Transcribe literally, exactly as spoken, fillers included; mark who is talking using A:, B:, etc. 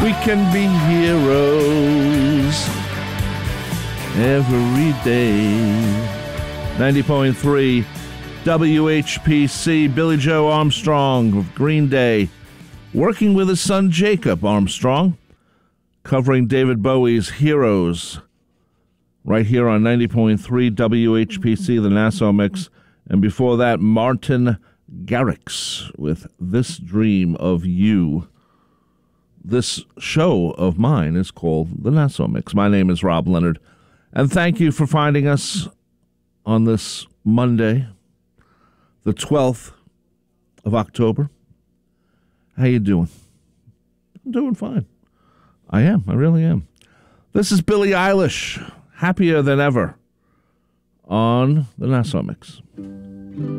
A: We can be heroes every day. ninety point three W H P C, Billy Joe Armstrong of Green Day, working with his son Jacob Armstrong, covering David Bowie's Heroes, right here on ninety point three W H P C, the Nassau Mix. And before that, Martin Garrix with This Dream of You. This show of mine is called the Nassau Mix. My name is Rob Leonard, and thank you for finding us on this Monday, the twelfth of October. How you doing? I'm doing fine. I am. I really am. This is Billie Eilish, Happier Than Ever, on the Nassau Mix.